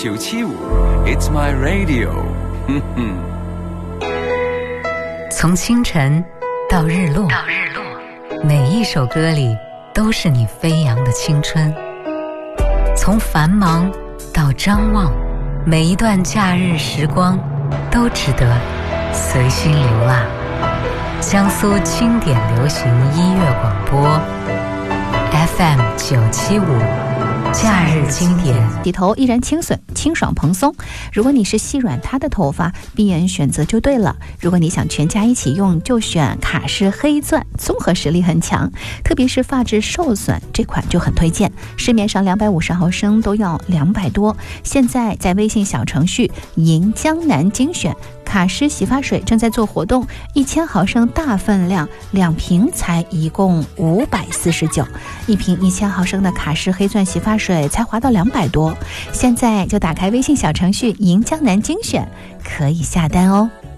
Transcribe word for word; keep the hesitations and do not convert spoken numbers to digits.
九七五 It's my radio 哼哼。 从清晨到日落，到日落，每一首歌里都是你飞扬的青春。从繁忙到张望，每一段假日时光都值得随心流浪。江苏经典流行音乐广播 F M 九七五，假日经典。 洗头依然清爽清爽蓬松，如果你是细软塌的头发，碧眼选择就对了。如果你想全家一起用，就选卡诗黑钻，综合实力很强，特别是发质受损这款就很推荐。市面上两百五十毫升都要两百多，现在在微信小程序银江南精选卡诗洗发水正在做活动，一千毫升大分量，两瓶才一共五百四十九，一瓶一千毫升的卡诗黑钻洗发水才划到两百多。现在就打开微信小程序银江南精选，可以下单哦。